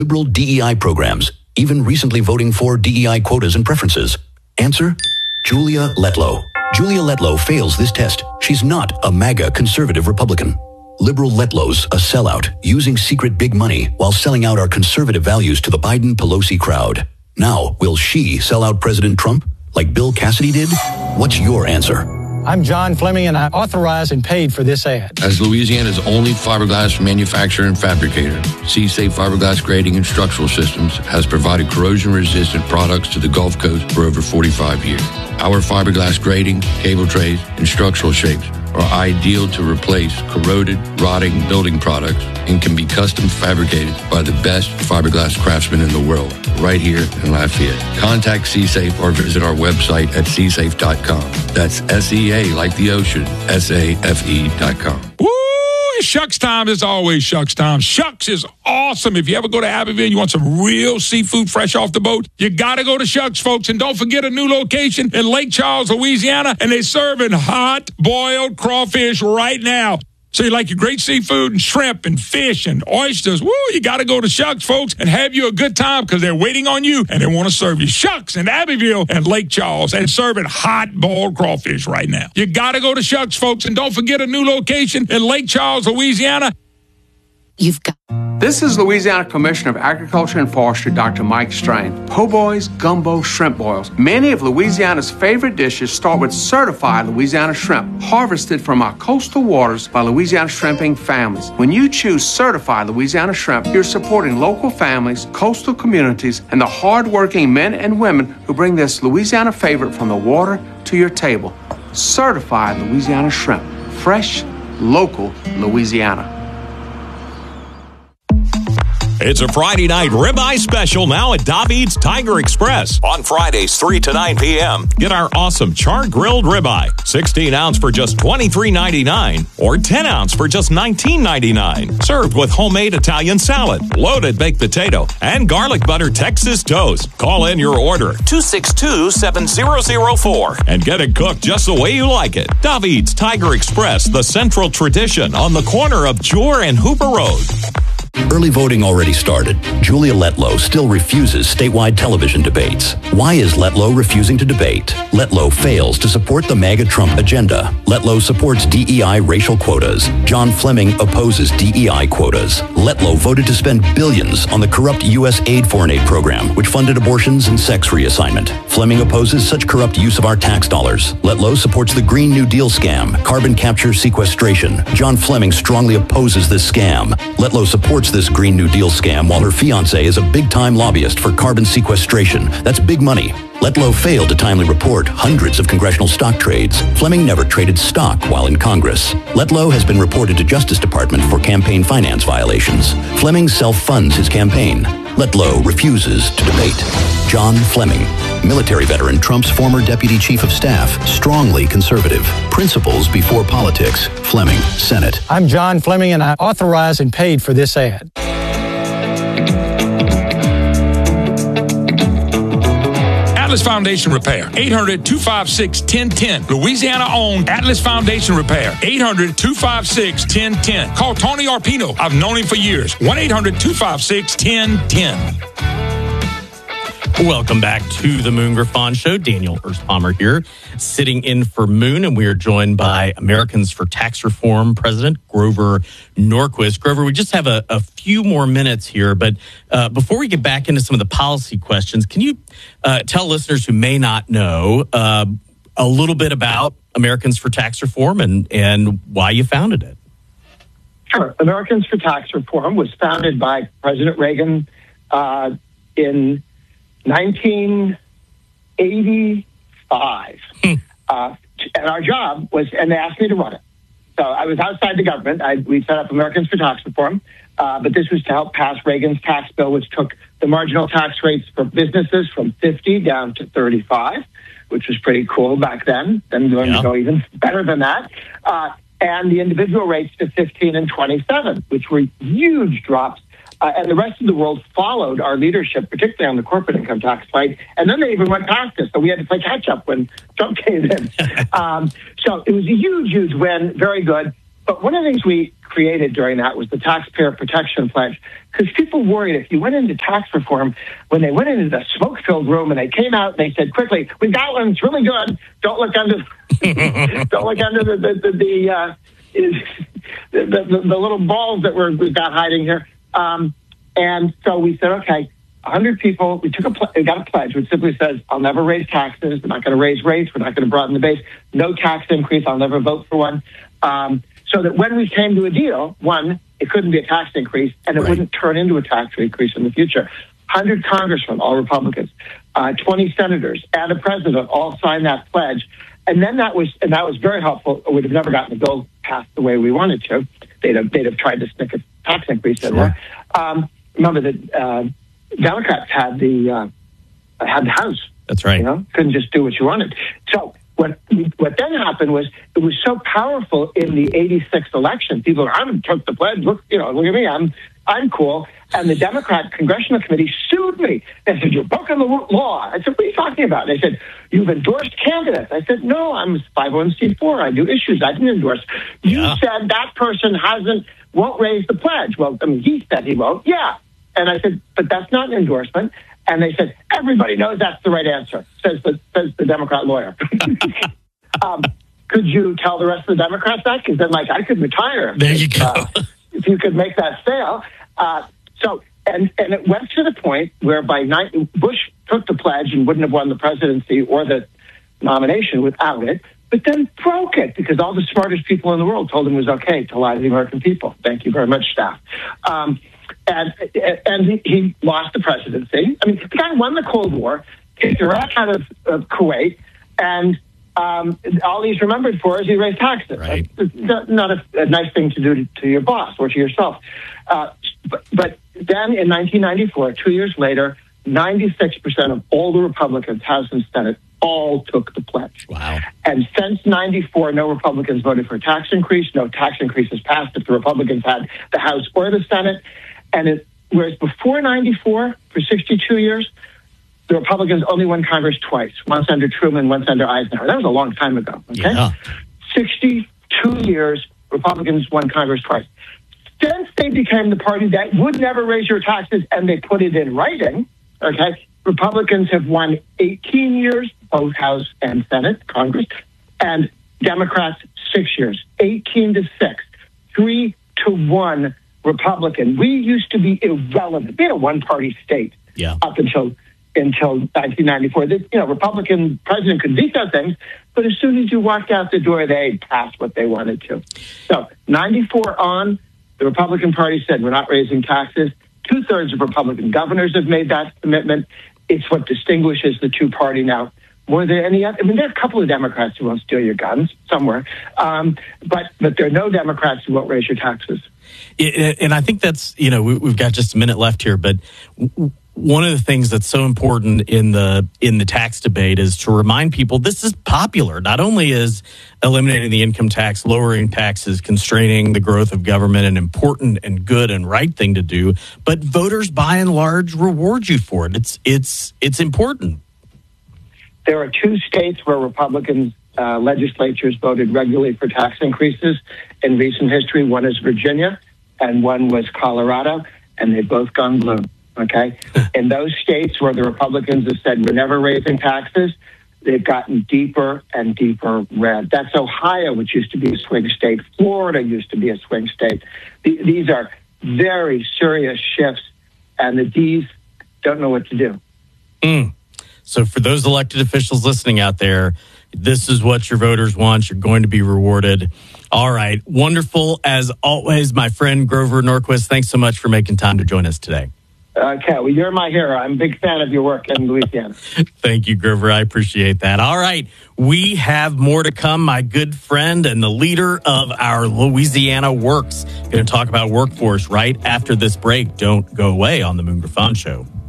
liberal DEI programs, even recently voting for DEI quotas and preferences? Answer, Julia Letlow. Julia Letlow fails this test. She's not a MAGA conservative Republican. Liberal Letlow's a sellout, using secret big money while selling out our conservative values to the Biden-Pelosi crowd. Now, will she sell out President Trump like Bill Cassidy did? What's your answer? I'm John Fleming, and I authorized and paid for this ad. As Louisiana's only fiberglass manufacturer and fabricator, C-Safe Fiberglass Grading and Structural Systems has provided corrosion-resistant products to the Gulf Coast for over 45 years. Our fiberglass grading, cable trays, and structural shapes are ideal to replace corroded, rotting building products and can be custom fabricated by the best fiberglass craftsmen in the world, right here in Lafayette. Contact C-Safe or visit our website at csafe.com. That's S-E-A like the ocean, S-A-F-E.com. Shucks time is always Shucks time. Shucks is awesome. If you ever go to Abbeville, you want some real seafood fresh off the boat, you got to go to Shucks, folks. And don't forget a new location in Lake Charles, Louisiana, and they're serving hot boiled crawfish right now. So you like your great seafood and shrimp and fish and oysters. Woo, you got to go to Shucks, folks, and have you a good time because they're waiting on you and they want to serve you. Shucks in Abbeville and Lake Charles and serving hot boiled crawfish right now. You got to go to Shucks, folks, and don't forget a new location in Lake Charles, Louisiana. This is Louisiana Commissioner of Agriculture and Forestry, Dr. Mike Strain. Po' boys, gumbo, shrimp boils. Many of Louisiana's favorite dishes start with certified Louisiana shrimp, harvested from our coastal waters by Louisiana shrimping families. When you choose certified Louisiana shrimp, you're supporting local families, coastal communities, and the hard-working men and women who bring this Louisiana favorite from the water to your table. Certified Louisiana shrimp. Fresh, local Louisiana. It's a Friday night ribeye special now at David's Tiger Express. On Fridays, 3 to 9 p.m., get our awesome char-grilled ribeye. 16-ounce for just $23.99 or 10-ounce for just $19.99. Served with homemade Italian salad, loaded baked potato, and garlic butter Texas toast. Call in your order, 262-7004, and get it cooked just the way you like it. David's Tiger Express, the central tradition on the corner of Jewar and Hooper Road. Early voting already started. Julia Letlow still refuses statewide television debates. Why is Letlow refusing to debate? Letlow fails to support the MAGA Trump agenda. Letlow supports DEI racial quotas. John Fleming opposes DEI quotas. Letlow voted to spend billions on the corrupt U.S. foreign aid program, which funded abortions and sex reassignment. Fleming opposes such corrupt use of our tax dollars. Letlow supports the Green New Deal scam, carbon capture sequestration. John Fleming strongly opposes this scam. Letlow supports this Green New Deal scam while her fiancé is a big-time lobbyist for carbon sequestration. That's big money. Letlow failed to timely report hundreds of congressional stock trades. Fleming never traded stock while in Congress. Letlow has been reported to Justice Department for campaign finance violations. Fleming self-funds his campaign. Letlow refuses to debate. John Fleming, military veteran, Trump's former deputy chief of staff, strongly conservative. Principles before politics. Fleming, Senate. I'm John Fleming, and I authorized and paid for this ad. Atlas Foundation Repair, 800-256-1010. Louisiana-owned Atlas Foundation Repair, 800-256-1010. Call Tony Arpino. I've known him for years. 1-800-256-1010. Welcome back to the Moon Griffon Show. Daniel Erspommer here, sitting in for Moon, and we are joined by Americans for Tax Reform President Grover Norquist. Grover, we just have a few more minutes here, but before we get back into some of the policy questions, can you tell listeners who may not know a little bit about Americans for Tax Reform and why you founded it? Sure. Americans for Tax Reform was founded by President Reagan in 1985. And our job was, and they asked me to run it. So I was outside the government. We set up Americans for Tax Reform, but this was to help pass Reagan's tax bill, which took the marginal tax rates for businesses from 50 down to 35, which was pretty cool back then. Then we're going to go even better than that. And the individual rates to 15 and 27, which were huge drops. And the rest of the world followed our leadership, particularly on the corporate income tax fight. And then they even went past us. So we had to play catch up when Trump came in. So it was a huge, huge win. Very good. But one of the things we created during that was the Taxpayer Protection Pledge, because people worried if you went into tax reform, when they went into the smoke-filled room and they came out and they said quickly, "We've got one, it's really good. Don't look under, don't look under the little balls that we've got hiding here." And so we said, okay, 100 people. We got a pledge which simply says, "I'll never raise taxes. We're not going to raise rates. We're not going to broaden the base. No tax increase. I'll never vote for one." So that when we came to a deal, one, it couldn't be a tax increase, and it wouldn't turn into a tax increase in the future. 100 congressmen, all Republicans, 20 senators, and a president all signed that pledge. And then that was very helpful. We'd have never gotten the bill passed the way we wanted to. They'd have tried to stick a tax increase in there. Remember that Democrats had the House. That's right. Couldn't just do what you wanted. So what then happened was it was so powerful in the '86 election. People were, "I took the pledge. Look at me. I'm cool." And the Democrat Congressional Committee sued me. They said, "You're broken the law." I said, "What are you talking about?" They said, "You've endorsed candidates." I said, "No, I'm 501c4. I do issues. I didn't endorse." You said that person won't raise the pledge. Well, he said he won't. Yeah. And I said, "But that's not an endorsement." And they said, "Everybody knows that's the right answer," says the Democrat lawyer. Could you tell the rest of the Democrats that? Because then, I could retire. There you go. If you could make that sale. And it went to the point where Bush took the pledge and wouldn't have won the presidency or the nomination without it, but then broke it because all the smartest people in the world told him it was okay to lie to the American people. Thank you very much, staff. And he lost the presidency. The guy won the Cold War, kicked Iraq out of Kuwait, and all he's remembered for is he raised taxes. Right. It's not a nice thing to do to your boss or to yourself. But then in 1994, 2 years later, 96% of all the Republicans, House and Senate, all took the pledge. Wow. And since 94, no Republicans voted for a tax increase. No tax increase has passed if the Republicans had the House or the Senate. And whereas before 94, for 62 years, the Republicans only won Congress twice, once under Truman, once under Eisenhower. That was a long time ago. Okay? Yeah. 62 years, Republicans won Congress twice. Since they became the party that would never raise your taxes, and they put it in writing, okay, Republicans have won 18 years, both House and Senate, Congress, and Democrats 6 years, 18-6, 3-1 Republican. We used to be irrelevant. We had a one-party state up until 1994. The Republican president could veto things, but as soon as you walked out the door, they passed what they wanted to. So 94 on, the Republican Party said, "We're not raising taxes." 2/3 of Republican governors have made that commitment. It's what distinguishes the two-party now more than any other. There are a couple of Democrats who won't steal your guns somewhere, but there are no Democrats who won't raise your taxes. And I think that's, we've got just a minute left here, but one of the things that's so important in the tax debate is to remind people this is popular. Not only is eliminating the income tax, lowering taxes, constraining the growth of government an important and good and right thing to do, but voters by and large reward you for it. It's important. There are 2 states where Republicans legislatures voted regularly for tax increases in recent history. One is Virginia and one was Colorado, and they've both gone blue. Okay. In those states where the Republicans have said we're never raising taxes, they've gotten deeper and deeper red. That's Ohio, which used to be a swing state. Florida used to be a swing state. These are very serious shifts, and the D's don't know what to do. So for those elected officials listening out there, this is what your voters want. You're going to be rewarded. All right. Wonderful as always, my friend Grover Norquist. Thanks so much for making time to join us today. Okay, well, you're my hero. I'm a big fan of your work in Louisiana. Thank you, Grover. I appreciate that. All right, we have more to come. My good friend and the leader of our Louisiana Works. Going to talk about workforce right after this break. Don't go away on the Moon Griffon Show.